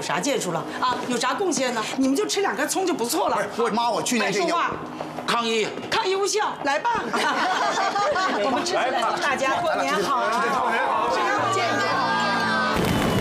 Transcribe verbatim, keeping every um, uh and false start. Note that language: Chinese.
啥建树了啊？有啥贡献呢？你们就吃两颗葱就不错了。 我妈，我去年就有。 抗议！ 抗议无效，来吧。我们吃起来，大家过年好。